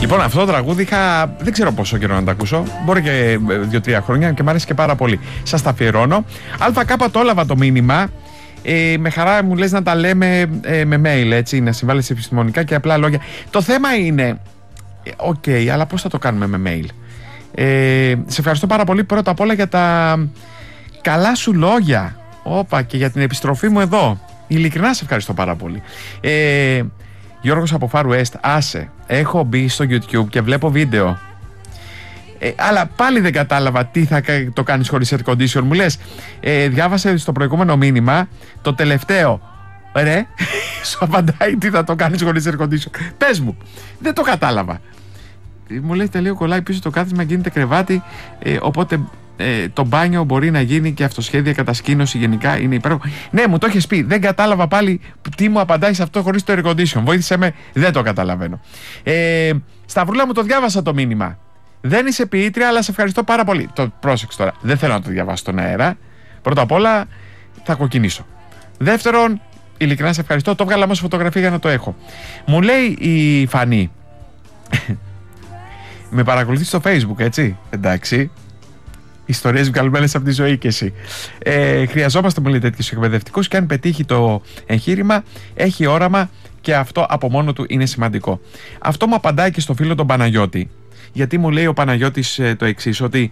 Λοιπόν, αυτό το τραγούδι είχα δεν ξέρω πόσο καιρό να το ακούσω. Μπορεί και 2-3 χρόνια και μου αρέσει και πάρα πολύ. Σας τα αφιερώνω. ΑΚ το έλαβα το μήνυμα. Με χαρά μου λες να τα λέμε με mail, έτσι, να συμβάλλεις επιστημονικά και απλά λόγια. Το θέμα είναι, αλλά πώς θα το κάνουμε με mail? Σε ευχαριστώ πάρα πολύ πρώτα απ' όλα για τα καλά σου λόγια. Και για την επιστροφή μου εδώ. Ειλικρινά σε ευχαριστώ πάρα πολύ. Γιώργος από Far West, άσε, έχω μπει στο YouTube και βλέπω βίντεο. Αλλά πάλι δεν κατάλαβα τι θα το κάνεις χωρίς air condition. Μου λες, διάβασε στο προηγούμενο μήνυμα το τελευταίο. Ρε, σου απαντάει τι θα το κάνεις χωρίς air condition. Πες μου, δεν το κατάλαβα. Μου λέει τελείω κολλάει πίσω το κάθισμα, γίνεται κρεβάτι, οπότε το μπάνιο μπορεί να γίνει και αυτοσχέδια κατασκήνωση, γενικά είναι υπέροχο. Ναι, μου το έχεις πει, δεν κατάλαβα πάλι τι μου απαντάει σε αυτό χωρίς το air condition. Βοήθησε με, δεν το καταλαβαίνω. Σταυρούλα μου, το διάβασα το μήνυμα. Δεν είσαι ποιήτρια, αλλά σε ευχαριστώ πάρα πολύ. Το πρόσεξε τώρα. Δεν θέλω να το διαβάσω στον αέρα. Πρώτα απ' όλα θα κοκκινήσω. Δεύτερον, ειλικρινά σε ευχαριστώ. Το έβγαλα όμως φωτογραφία για να το έχω. Μου λέει η Φανή. Με παρακολουθεί στο Facebook, έτσι. Εντάξει. Ιστορίες βγαλμένες από τη ζωή και εσύ. Χρειαζόμαστε, μου λέει, τέτοιους εκπαιδευτικούς και αν πετύχει το εγχείρημα, έχει όραμα και αυτό από μόνο του είναι σημαντικό. Αυτό μου απαντάει και στο φίλο τον Παναγιώτη. Γιατί μου λέει ο Παναγιώτης το εξής, ότι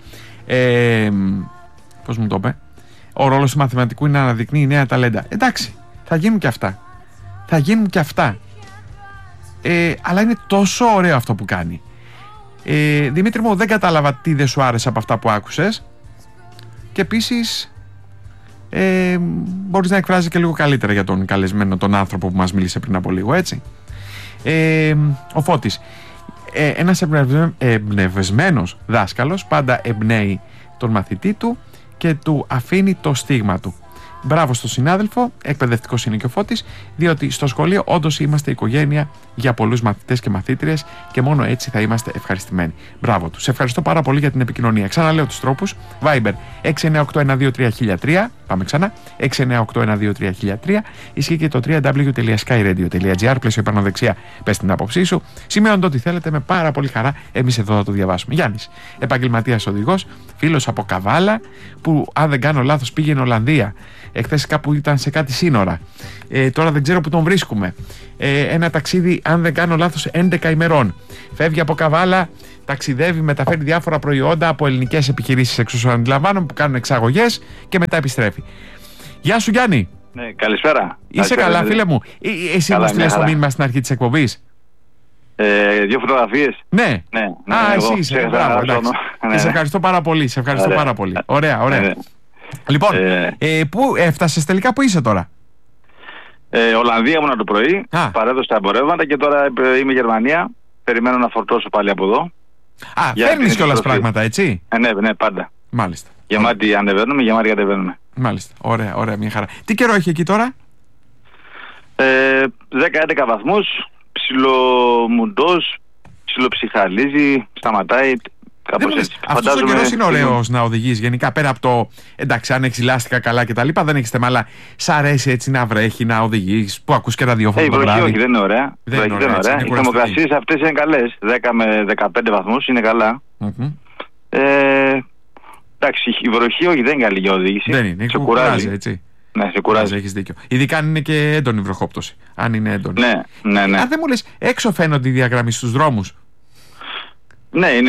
πώς μου το είπε, ο ρόλος του μαθηματικού είναι να αναδεικνύει νέα ταλέντα. Εντάξει, θα γίνουν και αυτά. Θα γίνουν και αυτά. Αλλά είναι τόσο ωραίο αυτό που κάνει. Δημήτρη μου, δεν κατάλαβα τι δεν σου άρεσε από αυτά που άκουσες. Και επίσης μπορείς να εκφράζεις και λίγο καλύτερα για τον καλεσμένο, τον άνθρωπο που μας μίλησε πριν από λίγο, έτσι. Ο Φώτης. Ένας εμπνευσμένος δάσκαλος πάντα εμπνέει τον μαθητή του και του αφήνει το στίγμα του. Μπράβο στον συνάδελφο, εκπαιδευτικός είναι και ο Φώτης, διότι στο σχολείο όντως είμαστε οικογένεια για πολλούς μαθητές και μαθήτριες και μόνο έτσι θα είμαστε ευχαριστημένοι. Μπράβο του. Σε ευχαριστώ πάρα πολύ για την επικοινωνία. Ξαναλέω τους τρόπους. Viber 698123003. Πάμε ξανά. 698123003. Ισχύει και το www.skyradio.gr. Πλαίσιο πάνω δεξιά. Πες την άποψή σου. Σημειώνετε ό,τι θέλετε με πάρα πολύ χαρά. Εμείς εδώ θα το διαβάσουμε. Γιάννης, επαγγελματίας οδηγός, φίλος από Καβάλα, που αν δεν κάνω λάθος πήγαινε Ολλανδία. Εχθές κάπου ήταν σε κάτι σύνορα. Τώρα δεν ξέρω που τον βρίσκουμε. Ένα ταξίδι, αν δεν κάνω λάθος, 11 ημερών. Φεύγει από Καβάλα, ταξιδεύει, μεταφέρει διάφορα προϊόντα από ελληνικές επιχειρήσεις, εξ όσων αντιλαμβάνομαι, που κάνουν εξαγωγές και μετά επιστρέφει. Γεια σου, Γιάννη. Ναι, καλησπέρα. Είσαι καλά, φίλε μου? Εσύ μου στείλες το μήνυμα στην αρχή της εκπομπής. Δύο φωτογραφίες. Ναι. Εσύ είσαι. Μπράβο, εντάξει. Σε ευχαριστώ πάρα πολύ. Ωραία. Λοιπόν, πού έφτασες τελικά, πού είσαι τώρα? Ολλανδία ήμουν το πρωί, παρέδωσα τα εμπορεύματα και τώρα είμαι Γερμανία. Περιμένω να φορτώσω πάλι από εδώ. Φέρνεις κιόλας πράγματα, έτσι? Ναι, πάντα. Μάλιστα. Γεμάτη ανεβαίνουμε, γεμάτη κατεβαίνουμε. Μάλιστα. Ωραία, μια χαρά. Τι καιρό έχει εκεί τώρα? 10-11 βαθμούς, ψιλομουντός, ψιλοψυχαλίζει, σταματάει. Αυτός ο καιρός είναι ωραίος να οδηγείς γενικά, πέρα από το εντάξει, αν έχεις λάστιχα καλά και τα λοιπά, δεν έχεις θέμα, αλλά σ' αρέσει έτσι να βρέχει, να οδηγείς, που ακούς και ραδιόφωνο το βράδυ? Όχι, δεν είναι ωραία. Οι θερμοκρασίες αυτές είναι καλές, 10 με 15 βαθμούς είναι καλά. Εντάξει, η βροχή όχι, δεν είναι καλή για οδήγηση. Δεν είναι, σε κουράζει, έτσι. Ναι, σε κουράζει. Έχεις δίκιο. Ειδικά αν είναι και έντονη βροχόπτωση. Αν είναι έντονη. Ναι. Αν δεν μου λες, έξω φαίνονται οι διαγραμμίες στους δρόμους? Ναι, είναι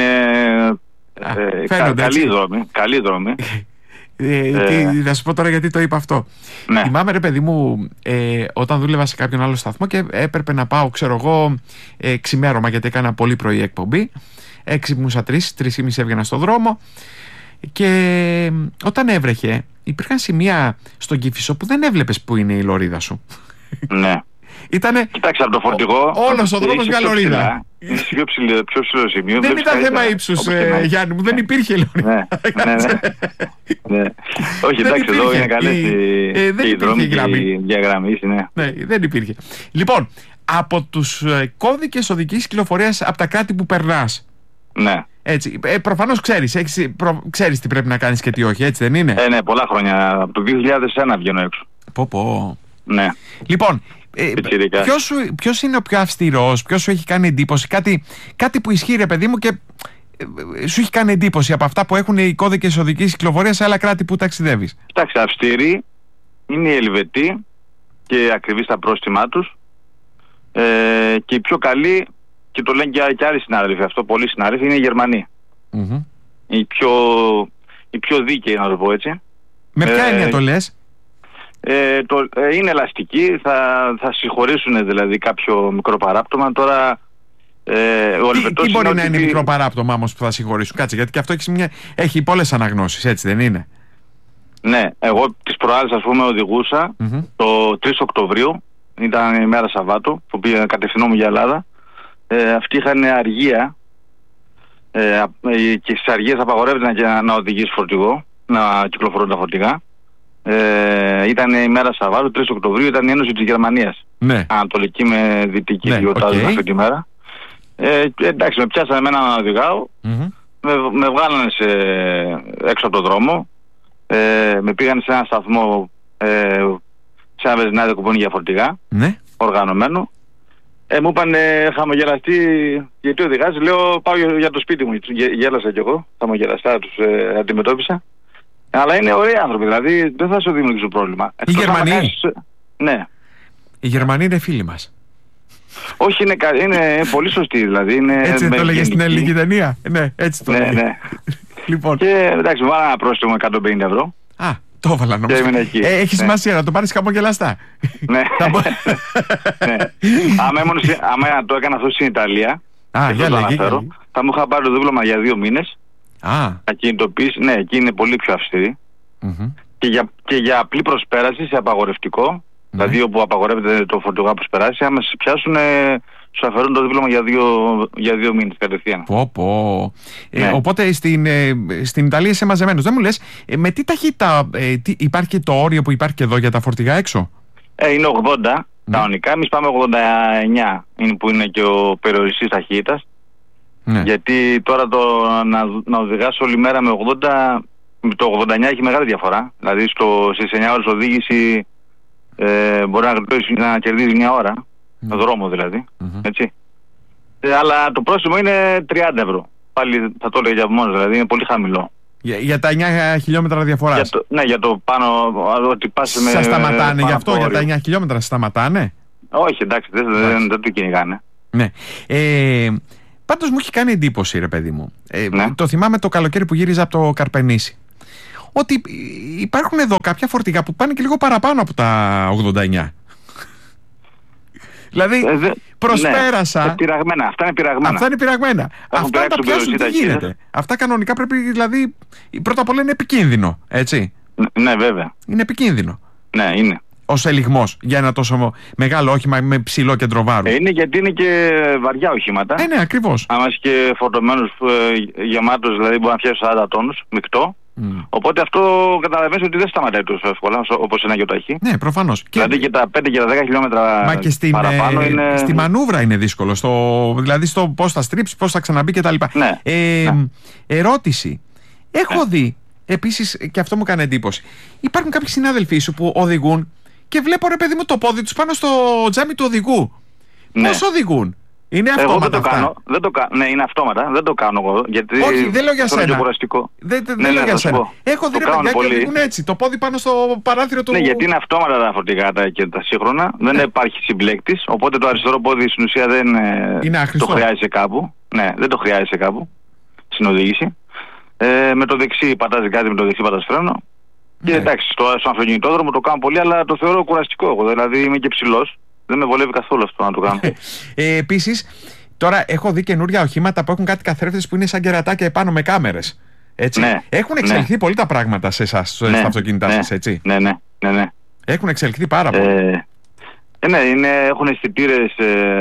καλή δρόμη. Θα σου πω τώρα γιατί το είπα αυτό. Ναι. Θυμάμαι, ρε παιδί μου, όταν δούλευα σε κάποιον άλλο σταθμό και έπρεπε να πάω, ξέρω εγώ, ξημέρωμα, γιατί έκανα πολύ πρωί εκπομπή. Έξυπνουσα 3:30 έβγαινα στο δρόμο. Και όταν έβρεχε, υπήρχαν σημεία στον Κήφισο που δεν έβλεπες που είναι η λωρίδα σου. Ναι. Ήτανε... Κοίταξε από το φορτηγό. Όλος ο δρόμος μια λωρίδα. Είναι πιο ψηλό σημείο. Δεν ήταν θέμα ύψους, Γιάννη μου, δεν υπήρχε λωρίδα. Ναι. Όχι, εντάξει, εδώ είναι καλές οι δρόμοι και οι διαγραμμές. Ναι, δεν υπήρχε. Λοιπόν, από τους κώδικες οδικής κυκλοφορίας από τα κράτη που περνάς. Ναι. Έτσι, προφανώς ξέρεις τι πρέπει να κάνεις και τι όχι, έτσι δεν είναι? Ναι, πολλά χρόνια. Από το 2001 βγαίνω έξω. Πω. Ναι. Λοιπόν, Ποιος είναι ο πιο αυστηρός, ποιος σου έχει κάνει εντύπωση, κάτι που ισχύει ρε παιδί μου και σου έχει κάνει εντύπωση από αυτά που έχουν οι κώδικες οδικής κυκλοφορίας σε άλλα κράτη που ταξιδεύεις? Εντάξει, αυστηροί είναι οι Ελβετοί και ακριβή στα πρόστιμά τους, και οι πιο καλοί, και το λένε και άλλοι συνάδελφοι αυτό, πολλοί συνάδελφοι, είναι οι Γερμανοί. Οι πιο δίκαιοι, να το πω έτσι. Με ποια έννοια το λες? Είναι ελαστικοί, θα συγχωρήσουν δηλαδή κάποιο μικρό παράπτωμα. Τώρα τι μπορεί να είναι μικρό παράπτωμα όμως που θα συγχωρήσουν? Κάτσε, γιατί και αυτό έχει πολλές αναγνώσεις, έτσι δεν είναι? Ναι, εγώ τις προάλλες ας πούμε οδηγούσα το 3 Οκτωβρίου, ήταν η μέρα Σαββάτου, που πήγα κατευθυνόμουν για Ελλάδα. Αυτοί είχαν αργία, και στις αργίες απαγορεύεται να οδηγείς φορτηγό, να κυκλοφορούν τα φορτηγά. Ήταν η μέρα Σαββάτου, 3 Οκτωβρίου, ήταν η Ένωση της Γερμανίας. Ναι. Ανατολική με δυτική, γιορτάζουν αυτή τη μέρα. Εντάξει, με πιάσανε εμένα να οδηγάω, με βγάλανε έξω από τον δρόμο, με πήγαν σε ένα σταθμό, σε ένα βενζινάδικο που είναι για φορτηγά, οργανωμένο. Μου είπαν χαμογελαστή, γιατί οδηγάς? Λέω πάω για το σπίτι μου. Γέλασα κι εγώ, χαμογελαστά τους αντιμετώπισα. Αλλά είναι ωραίοι άνθρωποι, δηλαδή δεν θα σου δημιουργήσουν πρόβλημα. Οι Γερμανοί? Ναι. Οι Γερμανοί είναι φίλοι μας. Όχι, είναι πολύ σωστοί δηλαδή. Έτσι το έλεγε στην ελληνική ταινία? Ναι, έτσι το έλεγε. Ναι. Λοιπόν. Και εντάξει, μου βάλανε ένα πρόστιμο 150 ευρώ. Το έβαλα όμως. Έχει σημασία να το πάρεις χαμογελαστά. Ναι. Άμα το έκανα αυτό στην Ιταλία, θα μου είχα πάρει το δίπλωμα για 2 μήνες. Ακινητοποίηση, ναι, εκεί είναι πολύ πιο αυστηρή. Και για απλή προσπέραση σε απαγορευτικό, δηλαδή όπου απαγορεύεται το φορτηγό να προσπεράσει, άμα σε πιάσουν, σου αφαιρούν το δίπλωμα για 2 μήνες κατευθείαν. Οπότε στην Ιταλία είσαι μαζεμένος. Δεν μου λες, με τι ταχύτητα υπάρχει και το όριο που υπάρχει και εδώ για τα φορτηγά έξω? Είναι 80 κανονικά, εμείς πάμε 89, είναι που είναι και ο περιοριστής ταχύτητας. Γιατί τώρα να οδηγάς όλη μέρα με 80, το 89 έχει μεγάλη διαφορά. Δηλαδή στις 9 ώρες οδήγηση μπορεί να κερδίζει 1 ώρα, το δρόμο δηλαδή. Έτσι. Αλλά το πρόστιμο είναι 30 ευρώ. Πάλι θα το έλεγα για μόνο, δηλαδή είναι πολύ χαμηλό. Για τα 9 χιλιόμετρα διαφοράς? Για το πάνω, ότι πας με... Σας σταματάνε γι' αυτό, για τα 9 χιλιόμετρα σας σταματάνε? Όχι, εντάξει, δεν το κυνηγάνε. Ναι. Πάντως μου έχει κάνει εντύπωση ρε παιδί μου. Το θυμάμαι το καλοκαίρι που γύριζα από το Καρπενήσι, ότι υπάρχουν εδώ κάποια φορτηγά που πάνε και λίγο παραπάνω από τα 89. Δηλαδή προσπέρασα. Αυτά είναι πειραγμένα. Αυτά τα πιάσουν, τι γίνεται? Αυτά κανονικά πρέπει, δηλαδή πρώτα απ' όλα είναι επικίνδυνο, έτσι? Ναι, βέβαια. Είναι επικίνδυνο. Ναι, είναι. Ως ελιγμός για ένα τόσο μεγάλο όχημα με ψηλό κέντρο βάρους. Είναι, γιατί είναι και βαριά οχήματα. Ναι, ακριβώς. Άμα είσαι και φορτωμένος, γεμάτος, δηλαδή μπορεί να φτιάξει 40 τόνους, μεικτό. Οπότε αυτό καταλαβαίνεις ότι δεν σταματάει τόσο εύκολα όπως ένα γιοταχή. Ναι, προφανώς. Δηλαδή και τα 5 και τα 10 χιλιόμετρα παραπάνω είναι... Στη μανούβρα είναι δύσκολο. Δηλαδή στο πώς θα στρίψει, πώς θα ξαναμπεί κτλ. Ερώτηση. Έχω δει επίσης, και αυτό μου κάνει εντύπωση, υπάρχουν κάποιοι συνάδελφοί σου που οδηγούν και βλέπω ρε παιδί μου το πόδι τους πάνω στο τζάμι του οδηγού. Πώς οδηγούν? Είναι αυτόματα αυτά? Δεν το κάνω. Ναι, είναι αυτόματα. Δεν το κάνω εγώ. Γιατί όχι, δεν λέω για σένα. Δεν λέω για σένα. Έχω δει ρε παιδιά και οδηγούν έτσι, το πόδι πάνω στο παράθυρο του. Ναι, γιατί είναι αυτόματα τα φορτηγά και τα σύγχρονα. Δεν υπάρχει συμπλέκτης. Οπότε το αριστερό πόδι στην ουσία δεν το χρειάζεσαι κάπου. Ναι, δεν το χρειάζεσαι κάπου στην οδήγηση. Με το δεξί πατάς κάτι, με το δεξί πατάς φρένο. Και εντάξει, στο αυτοκινητόδρομο το κάνω πολύ, αλλά το θεωρώ κουραστικό εγώ. Δηλαδή είμαι και ψηλός. Δεν με βολεύει καθόλου αυτό να το κάνω. Επίσης, τώρα έχω δει καινούρια οχήματα που έχουν κάτι καθρέφτες που είναι σαν κερατάκια επάνω με κάμερες. Έτσι. Έχουν εξελιχθεί πολύ τα πράγματα σε εσάς, στα αυτοκίνητά σας, έτσι? Ναι. Έχουν εξελιχθεί πάρα πολύ. Έχουν αισθητήρες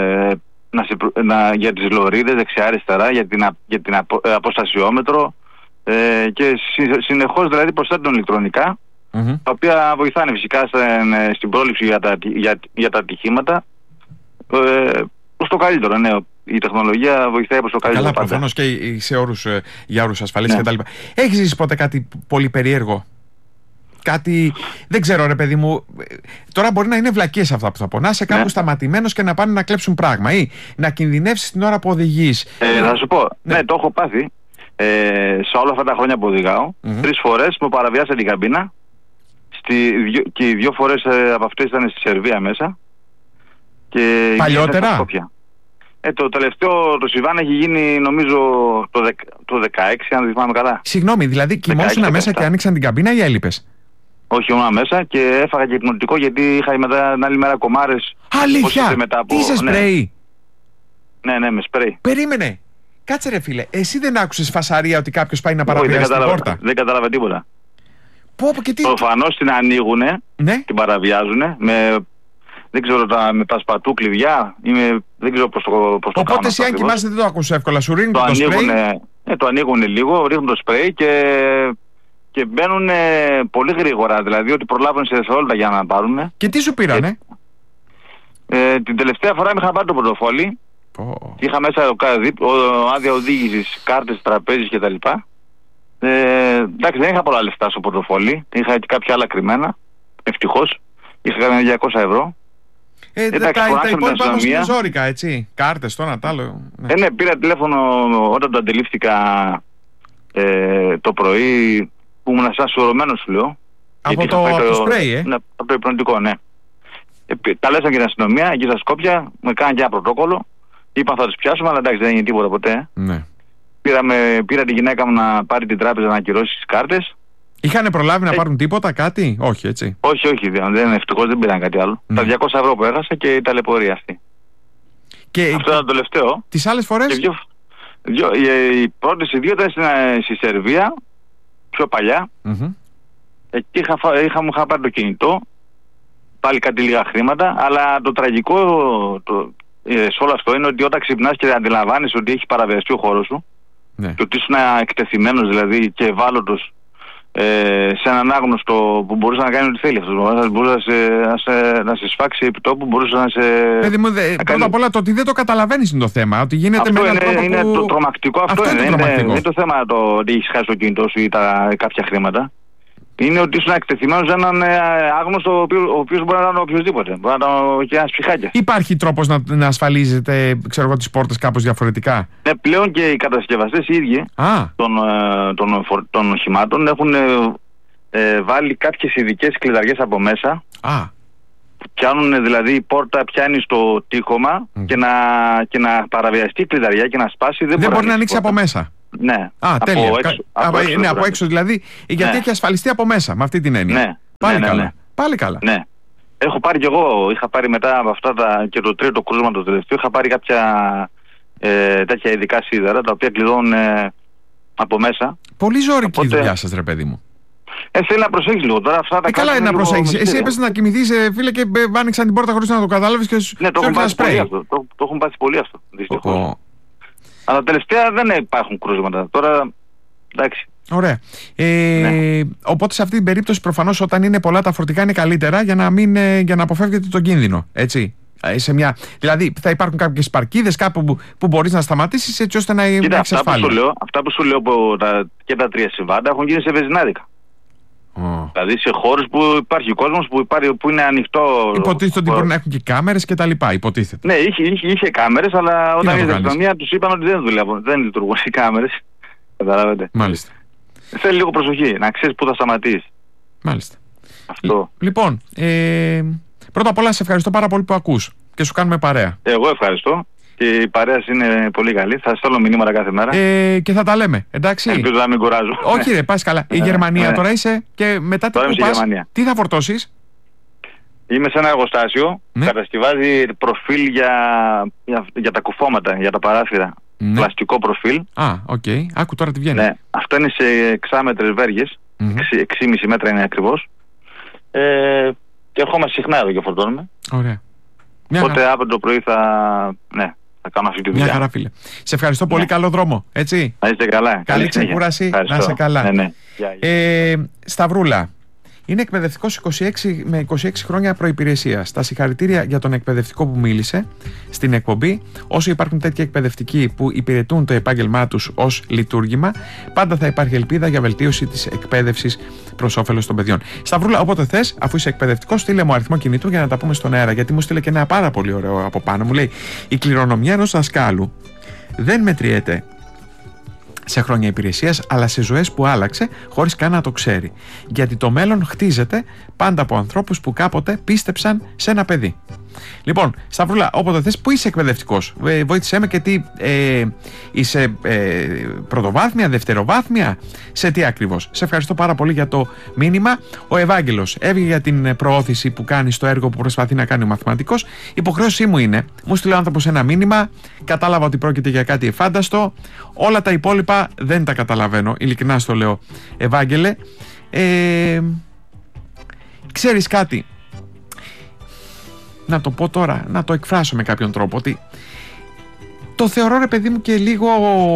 για τις λωρίδες δεξιά-αριστερά, για την αποστασιόμετρο, και συνεχώς δηλαδή προσθέτουν ηλεκτρονικά, τα οποία βοηθάνε φυσικά στην πρόληψη για τα ατυχήματα, προς το καλύτερο. Ναι, η τεχνολογία βοηθάει προς το καλύτερο. Καλά, προφανώς και για όρους ασφαλής κτλ. Έχεις ζήσει ποτέ κάτι πολύ περίεργο? κάτι. Δεν ξέρω, ρε παιδί μου. Τώρα μπορεί να είναι βλακίες αυτά που θα πω. Να είσαι κάπου σταματημένος και να πάνε να κλέψουν πράγμα ή να κινδυνεύσεις την ώρα που οδηγείς. Θα σου πω, ναι, το έχω πάθει. Σε όλα αυτά τα χρόνια που οδηγάω, 3 φορές μου παραβιάσε την καμπίνα. Και οι 2 φορές από αυτές ήταν στη Σερβία μέσα. Και παλιότερα. Το τελευταίο το Σιβάν έχει γίνει νομίζω το 16, αν δεν θυμάμαι καλά. Συγγνώμη, δηλαδή κοιμόσουνα μέσα και άνοιξαν την καμπίνα ή έλειπες? Όχι, ήμουν μέσα και έφαγα και υπνοτικό γιατί είχα μετά την άλλη μέρα κομάρες. Αλήθεια! Τι είσαι σπρέι? Ναι, με σπρέι. Περίμενε. Κάτσε ρε φίλε, εσύ δεν άκουσες φασαρία ότι κάποιος πάει να παραβιάσει την πόρτα? Δεν κατάλαβε τίποτα. Και τι... Προφανώς την ανοίγουνε, την παραβιάζουνε δεν ξέρω, με τα σπατού κλειδιά δεν ξέρω πώς το κάνουν. Οπότε εσύ αν κοιμάσαι δεν το ακούς εύκολα, σου ρίχνουν το σπρέι. Το ανοίγουνε λίγο, ρίχνουν το σπρέι και μπαίνουν πολύ γρήγορα, δηλαδή ότι προλάβουν σε δευτερόλεπτα για να πάρουν. Και τι σου πήρανε? Την τελευταία φορά είχα πάρει το πορτοφόλι. Είχα μέσα άδεια οδήγησης, κάρτες, τραπέζις κτλ. Εντάξει, δεν είχα πολλά λεφτά στο πορτοφόλι. Είχα και κάποια άλλα κρυμμένα. Ευτυχώς. Είχα κάνει 200 ευρώ. Τα υπόλοιπα όμως είναι ζόρικα, έτσι. Κάρτες, το ένα τ' άλλο. Ναι, πήρα τηλέφωνο όταν το αντιλήφθηκα το πρωί που ήμουν σαν σουρωμένος, σου λέω. Από το σπρέι, Ναι, από το υπνοτικό, ναι. Καλέσαν και την αστυνομία εκεί στα Σκόπια, με κάναν και ένα πρωτόκολλο. Είπαν θα τους πιάσουμε, αλλά εντάξει, δεν έγινε τίποτα ποτέ. Ναι. Πήρα τη γυναίκα μου να πάρει την τράπεζα να ακυρώσει τις κάρτες. Είχανε προλάβει να πάρουν τίποτα, κάτι? Όχι, έτσι. Όχι, ευτυχώς δεν πήραν κάτι άλλο. Τα 200 ευρώ που έχασα και η ταλαιπωρία αυτή. Αυτό ήταν το τελευταίο. Τις άλλες φορές? Οι πρώτες οι 2 ήταν στη Σερβία, πιο παλιά. Εκεί μου είχα πάρει το κινητό, πάλι κάτι λίγα χρήματα, αλλά το τραγικό σε όλο αυτό είναι ότι όταν ξυπνάς και αντιλαμβάνεσαι ότι έχει παραβιαστεί ο χώρος σου, και ότι ήσουν εκτεθειμένος δηλαδή και ευάλωτος σε έναν άγνωστο που μπορούσε να κάνει ό,τι θέλει αυτός, μπορούσε να σε σφάξει επί τόπου, μπορούσε να σε... Παιδί μου, πρώτα απ' όλα το ότι δεν το καταλαβαίνεις είναι το θέμα, ότι γίνεται με έναν τρόπο είναι το τρομακτικό, αυτό είναι. Δεν είναι το θέμα το ότι έχεις χάσει το κινητό σου ή κάποια χρήματα. Είναι ότι ήσουν εκτεθειμένος σε έναν άγνωστο ο οποίος μπορεί να ήταν οποιοδήποτε. Μπορεί να ήταν και ένας ψυχάκια. Υπάρχει τρόπος να ασφαλίζετε, ξέρω εγώ, τις πόρτες κάπως διαφορετικά? Ναι, πλέον και οι κατασκευαστές οι ίδιοι των οχημάτων έχουν βάλει κάποιες ειδικές κλειδαριές από μέσα. Πιάνουν δηλαδή η πόρτα, πιάνει στο τείχομα και να παραβιαστεί η κλειδαριά και να σπάσει. Δεν μπορεί να ανοίξει από μέσα. Ναι. Τέλεια. Από έξω δηλαδή, γιατί έχει ασφαλιστεί από μέσα, με αυτή την έννοια. Ναι. Πάλι καλά. Ναι. Έχω πάρει κι εγώ, είχα πάρει μετά από αυτά και το τρίτο κρούσμα το τελευταίο, είχα πάρει κάποια τέτοια ειδικά σίδερα, τα οποία κλειδώνουν από μέσα. Πολύ ζώρικη η δουλειά σας, ρε παιδί μου. Θέλει να προσέχεις λίγο τώρα. Αυτά τα καλά είναι να προσέχεις. Εσύ έπεσες να κοιμηθείς, φίλε, και άνοιξαν την πόρτα χωρίς να το κατάλαβες και σου έχουν πάθει πολύ αυτό. Το έχουν πάθει πολύ αυτό, δυστυχώς. Αλλά τελευταία δεν υπάρχουν κρούσματα. Τώρα, εντάξει. Ωραία. Οπότε σε αυτή την περίπτωση προφανώς όταν είναι πολλά τα φορτικά είναι καλύτερα για να αποφεύγετε τον κίνδυνο. Έτσι. Δηλαδή θα υπάρχουν κάποιες παρκίδες κάπου που μπορείς να σταματήσεις έτσι ώστε να έχεις ασφάλεια. Αυτά που σου λέω και τα 3 συμβάντα έχουν γίνει σε βεζινάδικα. Δηλαδή σε χώρες που υπάρχει κόσμος, που είναι ανοιχτό. Υποτίθεται ότι μπορεί να έχουν και κάμερες και τα λοιπά. Υποτίθεται. Ναι, είχε κάμερες, αλλά όταν ήρθε η αστυνομία τους είπαν ότι δεν λειτουργούν οι κάμερες. Καταλάβετε. Μάλιστα. Θέλει λίγο προσοχή, να ξέρεις πού θα σταματήσεις. Μάλιστα. Αυτό. Λοιπόν, πρώτα απ' όλα σε ευχαριστώ πάρα πολύ που ακούς και σου κάνουμε παρέα. Εγώ ευχαριστώ. Και η παρέα είναι πολύ καλή. Θα στέλνω μηνύματα κάθε μέρα. Και θα τα λέμε, εντάξει. Ελπίζω να μην κουράζω. Όχι, ρε, πας καλά. Η Γερμανία τώρα είσαι και μετά τι θα φορτώσεις? Είμαι σε ένα εργοστάσιο. Κατασκευάζει προφίλ για τα κουφώματα, για τα παράθυρα. Πλαστικό προφίλ. Οκ. Άκου τώρα τι βγαίνει. Ναι. Αυτό είναι σε εξάμετρες βέργες. 6,5 μέτρα είναι ακριβώς. Και ερχόμαστε συχνά εδώ και φορτώνουμε. Ωραία. Οπότε αύριο το πρωί θα κάνω αυτή τη δουλειά. Μια χαρά, φίλε. Σε ευχαριστώ πολύ. Καλό δρόμο. Έτσι. Να είστε καλά. Καλή ξεκούραση. Να είστε καλά. Ναι. Σταυρούλα, Είναι εκπαιδευτικός 26 χρόνια προϋπηρεσίας. Τα συγχαρητήρια για τον εκπαιδευτικό που μίλησε στην εκπομπή. Όσο υπάρχουν τέτοιοι εκπαιδευτικοί που υπηρετούν το επάγγελμά τους ως λειτουργήμα, πάντα θα υπάρχει ελπίδα για βελτίωση της εκπαίδευσης προς όφελος των παιδιών. Σταυρούλα, όποτε θες, αφού είσαι εκπαιδευτικός, στείλε μου αριθμό κινητού για να τα πούμε στον αέρα. Γιατί μου στείλε και ένα πάρα πολύ ωραίο από πάνω. Μου λέει: η κληρονομιά ενός δασκάλου δεν μετριέται σε χρόνια υπηρεσίας, αλλά σε ζωές που άλλαξε χωρίς καν να το ξέρει. Γιατί το μέλλον χτίζεται πάντα από ανθρώπους που κάποτε πίστεψαν σε ένα παιδί. Λοιπόν, Σταυρούλα, όποτε θες, που είσαι εκπαιδευτικός, βοήθησέ με, και τι είσαι, πρωτοβάθμια, δευτεροβάθμια, σε τι ακριβώς? Σε ευχαριστώ πάρα πολύ για το μήνυμα. Ο Ευάγγελος έβγαινε για την προώθηση που κάνει στο έργο που προσπαθεί να κάνει ο μαθηματικός. Υποχρέωσή μου είναι, μου στείλε ο άνθρωπος ένα μήνυμα, κατάλαβα ότι πρόκειται για κάτι εφάνταστο. Όλα τα υπόλοιπα δεν τα καταλαβαίνω, ειλικρινά στο λέω, Ευάγγελε. Ξέρεις κάτι, να το πω τώρα, να το εκφράσω με κάποιον τρόπο, ότι το θεωρώ, ρε παιδί μου, και λίγο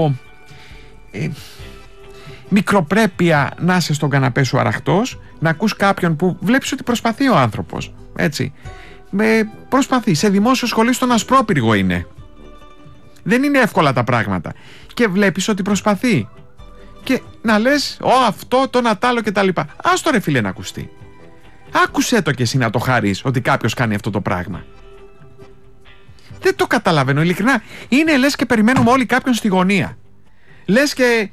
μικροπρέπεια να είσαι στον καναπέ σου αραχτός, να ακούς κάποιον που βλέπεις ότι προσπαθεί ο άνθρωπος, έτσι, προσπαθεί, σε δημόσιο σχολείο, στον ασπρόπυργο είναι, δεν είναι εύκολα τα πράγματα, και βλέπεις ότι προσπαθεί και να λες αυτό, το να τ' άλλο και τα λοιπά. Άστο, ρε φίλε, να ακουστεί. Άκουσέ το κι εσύ να το χαρείς ότι κάποιος κάνει αυτό το πράγμα. Δεν το καταλαβαίνω, ειλικρινά. Είναι λες και περιμένουμε όλοι κάποιον στη γωνία. Λες και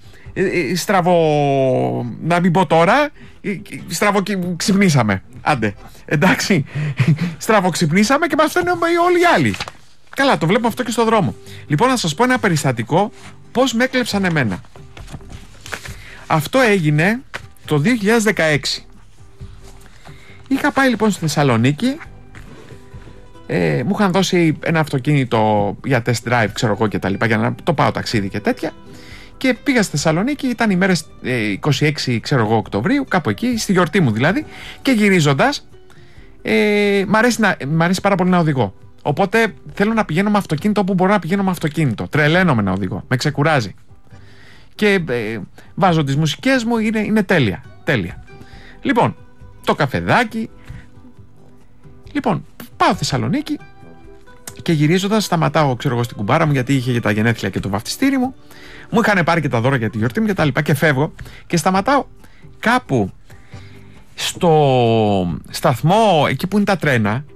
να μην πω τώρα, ξυπνήσαμε. Άντε, εντάξει. Στραβοξυπνήσαμε και μας φταίνουν όλοι οι άλλοι. Καλά, το βλέπω αυτό και στο δρόμο. Λοιπόν, να σας πω ένα περιστατικό πώς με έκλεψαν εμένα. Αυτό έγινε το 2016. Είχα πάει λοιπόν στη Θεσσαλονίκη, μου είχαν δώσει ένα αυτοκίνητο για test drive, ξέρω εγώ, και τα λοιπά, για να το πάω ταξίδι και τέτοια, και πήγα στη Θεσσαλονίκη, ήταν οι μέρες 26, ξέρω εγώ, Οκτωβρίου, κάπου εκεί, στη γιορτή μου δηλαδή, και γυρίζοντας μ' αρέσει πάρα πολύ να οδηγώ, οπότε θέλω να πηγαίνω με αυτοκίνητο όπου μπορώ να πηγαίνω με αυτοκίνητο, τρελαίνομαι να οδηγώ, με ξεκουράζει, και βάζω τις μουσικές μου, είναι τέλεια. Λοιπόν, το καφεδάκι. Λοιπόν, πάω Θεσσαλονίκη και γυρίζοντας σταματάω, ξέρω εγώ, στην κουμπάρα μου, γιατί είχε για τα γενέθλια και το βαφτιστήρι μου. Μου είχαν πάρει και τα δώρα για τη γιορτή μου και τα λοιπά, και φεύγω και σταματάω κάπου στο σταθμό εκεί που είναι τα τρένα,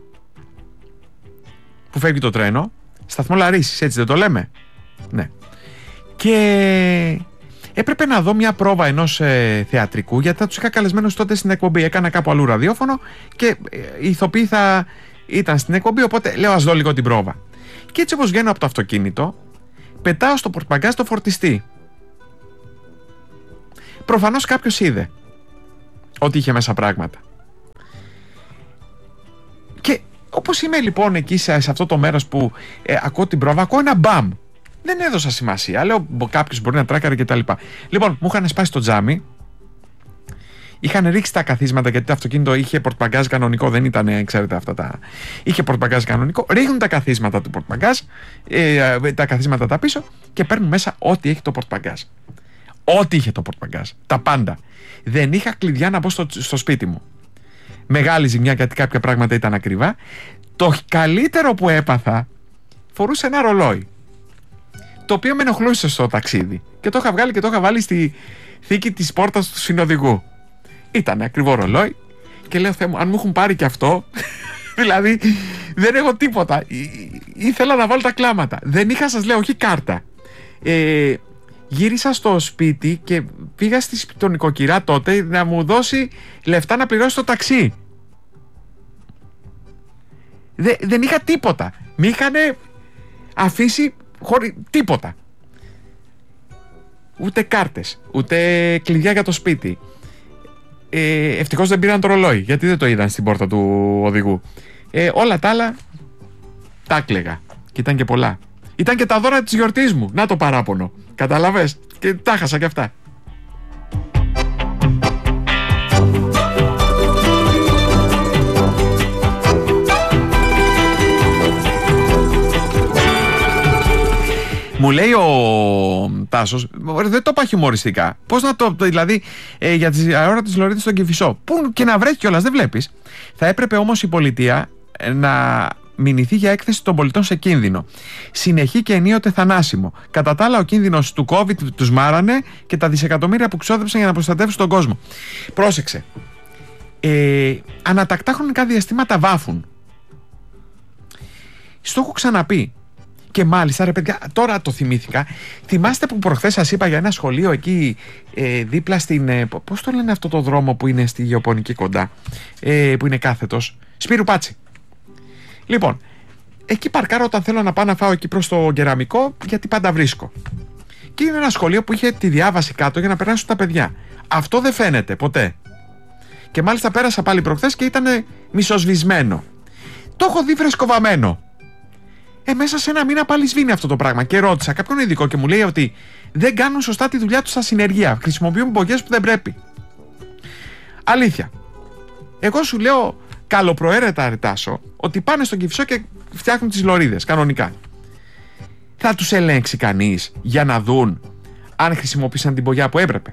που φεύγει το τρένο, σταθμό Λαρίσης, έτσι δεν το λέμε? Ναι. Και έπρεπε να δω μια πρόβα ενός θεατρικού, γιατί θα τους είχα καλεσμένους τότε στην εκπομπή. Έκανα κάπου αλλού ραδιόφωνο και οι ηθοποιοί θα ήταν στην εκπομπή, οπότε λέω ας δω λίγο την πρόβα. Και έτσι όπως βγαίνω από το αυτοκίνητο, πετάω στο πορτμπαγκάζ το φορτιστή. Προφανώς κάποιος είδε ότι είχε μέσα πράγματα. Και όπως είμαι λοιπόν εκεί σε αυτό το μέρος που ακούω την πρόβα, ακούω ένα μπαμ. Δεν έδωσα σημασία. Λέω κάποιος μπορεί να τράκαρε και τα λοιπά. Λοιπόν, μου είχαν σπάσει το τζάμι. Είχαν ρίξει τα καθίσματα, γιατί το αυτοκίνητο είχε πορτμπαγκάζ κανονικό. Δεν ήταν, ξέρετε, αυτά τα. Είχε πορτμπαγκάζ κανονικό. Ρίχνουν τα καθίσματα του πορτμπαγκάζ, τα καθίσματα τα πίσω, και παίρνουν μέσα ό,τι έχει το πορτμπαγκάζ. Ό,τι είχε το πορτμπαγκάζ. Τα πάντα. Δεν είχα κλειδιά να μπω στο σπίτι μου. Μεγάλη ζημιά, γιατί κάποια πράγματα ήταν ακριβά. Το καλύτερο που έπαθα, φορούσε ένα ρολόι, το οποίο με ενοχλούσε στο ταξίδι, και το είχα βγάλει και το είχα βάλει στη θήκη της πόρτας του συνοδηγού. Ήταν ακριβό ρολόι και λέω, Θεέ μου, αν μου έχουν πάρει και αυτό, δηλαδή δεν έχω τίποτα. Ήθελα να βάλω τα κλάματα. Δεν είχα, σας λέω, όχι κάρτα. Γύρισα στο σπίτι και πήγα στη τον νοικοκυρά τότε να μου δώσει λεφτά να πληρώσει το ταξί. Δεν είχα τίποτα. Μη είχαν αφήσει χωρίς τίποτα. Ούτε κάρτες, ούτε κλειδιά για το σπίτι. Ευτυχώς δεν πήραν το ρολόι, γιατί δεν το είδαν στην πόρτα του οδηγού. Όλα τα άλλα τα έκλαιγα. Και ήταν και πολλά. Ήταν και τα δώρα της γιορτής μου. Να το παράπονο. Καταλαβες? Και τα χάσα και αυτά. Μου λέει ο Τάσος, δεν το είπα χιουμοριστικά. Πώς να το, δηλαδή, για τις αόρατες λωρίδες στον Κηφισό. Πού και να βρέχει κιόλας, δεν βλέπεις. Θα έπρεπε όμως η πολιτεία να μηνυθεί για έκθεση των πολιτών σε κίνδυνο. Συνεχή και ενίοτε θανάσιμο. Κατά τα άλλα, ο κίνδυνος του COVID τους μάρανε και τα δισεκατομμύρια που ξόδεψαν για να προστατεύσουν τον κόσμο. Πρόσεξε. Ανατακτά χρονικά διαστήματα βάφουν. Στο έχω ξαναπεί. Και μάλιστα, ρε παιδιά, τώρα το θυμήθηκα. Θυμάστε που προχθές σας είπα για ένα σχολείο εκεί δίπλα στην. Πώς το λένε αυτό το δρόμο που είναι στη Γεωπονική κοντά, που είναι κάθετος. Σπύρου Πάτσι. Λοιπόν, εκεί παρκάρω όταν θέλω να πάω να φάω εκεί προς το κεραμικό, γιατί πάντα βρίσκω. Και είναι ένα σχολείο που είχε τη διάβαση κάτω για να περάσουν τα παιδιά. Αυτό δεν φαίνεται ποτέ. Και μάλιστα πέρασα πάλι προχθές και ήταν μισοσβησμένο. Το έχω δει φρεσκοβαμένο. Μέσα σε ένα μήνα πάλι σβήνει αυτό το πράγμα. Και ρώτησα κάποιον ειδικό και μου λέει ότι δεν κάνουν σωστά τη δουλειά τους στα συνεργεία. Χρησιμοποιούν μπογιές που δεν πρέπει. Αλήθεια. Εγώ σου λέω καλοπροαίρετα, Ρετάσο, ότι πάνε στον Κηφισό και φτιάχνουν τις λωρίδες κανονικά. Θα τους ελέγξει κανείς για να δουν αν χρησιμοποίησαν την μπογιά που έπρεπε?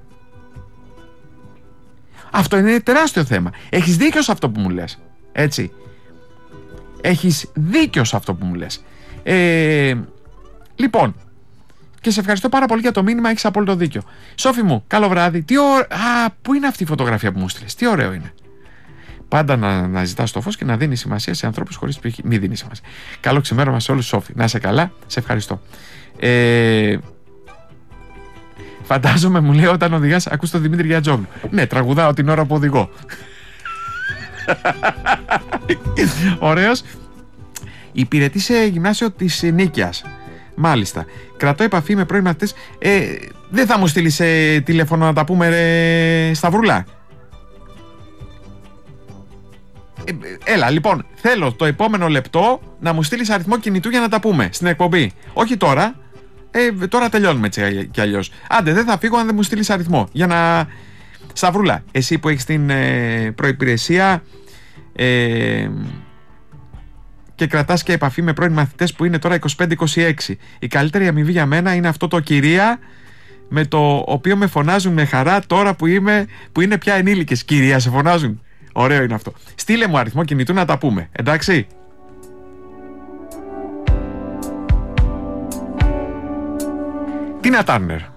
Αυτό είναι τεράστιο θέμα. Έχεις δίκιο σε αυτό που μου λες. Έτσι. Έχεις δίκιο σε αυτό που μου λες. Λοιπόν, και σε ευχαριστώ πάρα πολύ για το μήνυμα, έχεις απόλυτο δίκιο. Σόφη μου, καλό βράδυ. Πού είναι αυτή η φωτογραφία που μου στείλες? Τι ωραίο είναι. Πάντα να ζητάς το φως και να δίνεις σημασία σε ανθρώπους χωρίς που μη δίνει σημασία. Καλό ξημέρωμα σε όλους, Σόφη. Να είσαι καλά, σε ευχαριστώ. Φαντάζομαι, μου λέει, όταν οδηγάς ακούς τον Δημήτρη Γιατζόγλου. Ναι, τραγουδάω την ώρα που οδηγώ. Ωραίος. Υπηρετεί σε γυμνάσιο της Νίκαιας. Μάλιστα. Κρατώ επαφή με πρώην μαθητές. Δεν θα μου στείλεις τηλέφωνο να τα πούμε, ρε Σταυρούλα? Έλα, λοιπόν, θέλω το επόμενο λεπτό να μου στείλεις αριθμό κινητού για να τα πούμε στην εκπομπή. Όχι τώρα. Τώρα τελειώνουμε έτσι κι αλλιώς. Άντε, δεν θα φύγω αν δεν μου στείλεις αριθμό. Για να. Σταυρούλα, εσύ που έχεις την προϋπηρεσία και κρατάς και επαφή με πρώην μαθητές που είναι τώρα 25-26. Η καλύτερη αμοιβή για μένα είναι αυτό το κυρία, με το οποίο με φωνάζουν με χαρά τώρα που είναι πια ενήλικες. Κυρία, σε φωνάζουν. Ωραίο είναι αυτό. Στείλε μου αριθμό κινητού να τα πούμε. Εντάξει. Τίνα Τάρνερ.